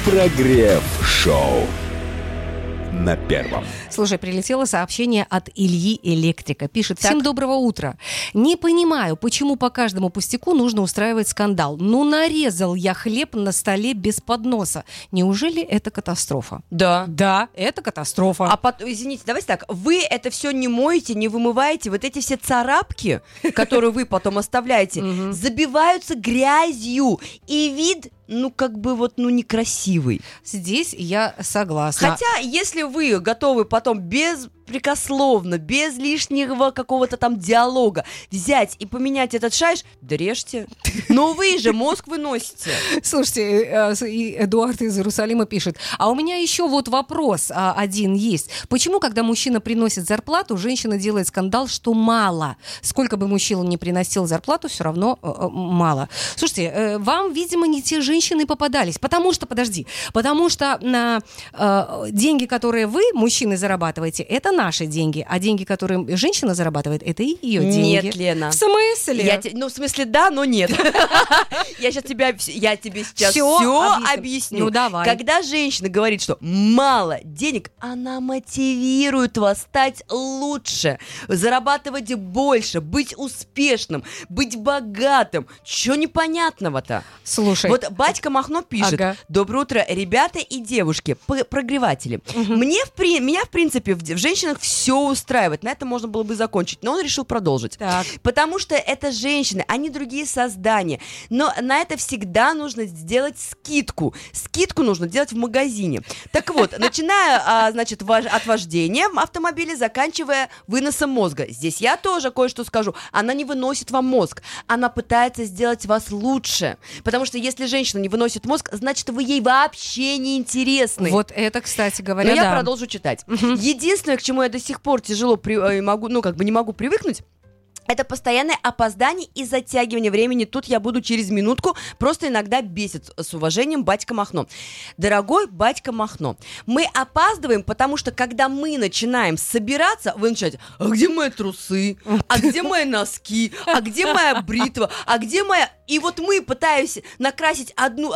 Прогрев-шоу на Первом. Слушай, прилетело сообщение от Ильи Электрика. Пишет: всем доброго утра. Не понимаю, почему по каждому пустяку нужно устраивать скандал. Ну, нарезал я хлеб на столе без подноса. Неужели это катастрофа? Да. Да, это катастрофа. А потом, извините, давайте так, вы это все не моете, не вымываете, вот эти все царапки, которые вы потом оставляете, забиваются грязью, и вид, некрасивый. Здесь я согласна. Хотя, если вы готовы потом беспрекословно, без лишнего какого-то там диалога взять и поменять этот шайш, да режьте. Но вы же мозг выносите. Слушайте, Эдуард из Иерусалима пишет: а у меня еще вот вопрос один есть. Почему, когда мужчина приносит зарплату, женщина делает скандал, что мало? Сколько бы мужчина ни приносил зарплату, все равно мало. Слушайте, вам, видимо, не те женщины попадались. Потому что деньги, которые вы, мужчины, зарабатываете, это наши деньги. А деньги, которые женщина зарабатывает, это и ее деньги. Нет, Лена. В смысле? В смысле, да, но нет. Я тебе сейчас все объясню. Ну, давай. Когда женщина говорит, что мало денег, она мотивирует вас стать лучше, зарабатывать больше, быть успешным, быть богатым. Чего непонятного-то? Слушай. Вот батька Махно пишет: Ага. Доброе утро, ребята и девушки, прогреватели. Меня, в принципе, в женщинах все устраивает. На этом можно было бы закончить, но он решил продолжить. Так. Потому что это женщины, они другие создания. Но на это всегда нужно сделать скидку. Скидку нужно делать в магазине. Так вот, начиная, от вождения в автомобиле, заканчивая выносом мозга. Здесь я тоже кое-что скажу. Она не выносит вам мозг. Она пытается сделать вас лучше. Потому что если женщина не выносит мозг, значит, вы ей вообще не интересны. Вот это, кстати говоря, Но да. я продолжу читать. Единственное, к чему я до сих пор тяжело не могу привыкнуть, это постоянное опоздание и затягивание времени. Тут я буду через минутку. Просто иногда бесит, с уважением, батька Махно. Дорогой батька Махно, мы опаздываем, потому что когда мы начинаем собираться, вы начинаете: а где мои трусы? А где мои носки? А где моя бритва? А где моя... И вот мы пытаемся накрасить одну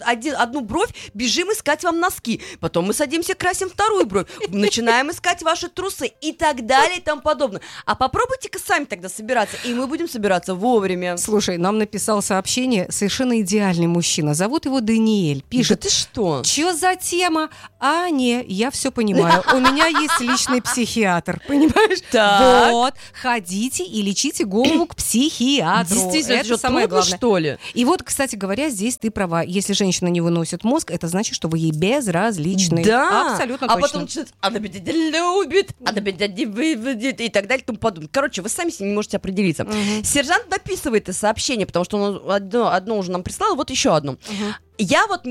бровь, бежим искать вам носки. Потом мы садимся, красим вторую бровь, начинаем искать ваши трусы и так далее и тому подобное. А попробуйте-ка сами тогда собираться, и мы будем собираться вовремя. Слушай, нам написал сообщение совершенно идеальный мужчина. Зовут его Даниэль. Пишет: да ты что? Чё за тема? А, не, я все понимаю. У меня есть личный психиатр. Понимаешь? Так. Вот. Ходите и лечите голову к психиатру. Действительно, это самое главное. Что ли? И вот, кстати говоря, здесь ты права. Если женщина не выносит мозг, это значит, что вы ей безразличны. Да. Абсолютно точно. А точно. потом начинается: она меня любит, она меня не выведет, и так далее, и тому подобное. Короче, вы сами себе не можете определиться. Сержант дописывает это сообщение, потому что он одно уже нам прислал, вот еще одно. Я вот